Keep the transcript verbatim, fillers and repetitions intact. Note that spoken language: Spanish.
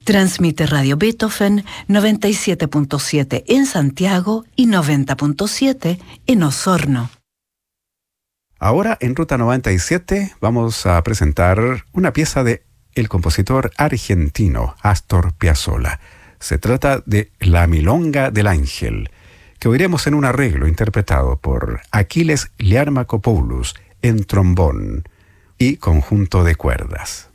Transmite Radio Beethoven noventa y siete punto siete en Santiago y noventa punto siete en Osorno. Ahora en Ruta noventa y siete vamos a presentar una pieza de el compositor argentino Astor Piazzolla. Se trata de La Milonga del Ángel, que oiremos en un arreglo interpretado por Aquiles Liarmakopoulos en trombón y conjunto de cuerdas.